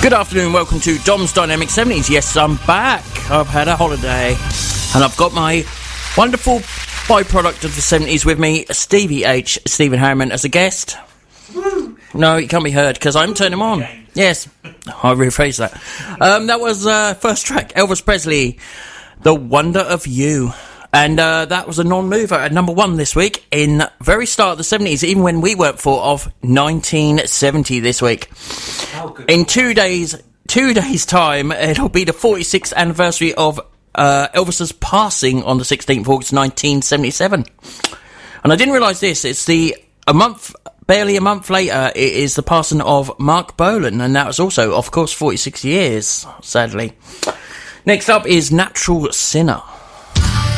Good afternoon, welcome to Dom's Dynamic 70s. Yes, I'm back. I've had a holiday. And I've got my wonderful byproduct of the 70s with me, Stevie H, Stephen Harriman, as a guest. Woo. No, he can't be heard, because I'm turning him on. Yes, I'll rephrase that. That was first track, Elvis Presley, The Wonder of You. And that was a non-mover at number one this week in very start of the 70s, even when we weren't thought of 1970 this week. Oh, in 2 days' time, it'll be the 46th anniversary of Elvis's passing on the 16th of August 1977. And I didn't realise this, barely a month later, it is the passing of Mark Bolan, and that was also, of course, 46 years, sadly. Next up is Natural Sinner.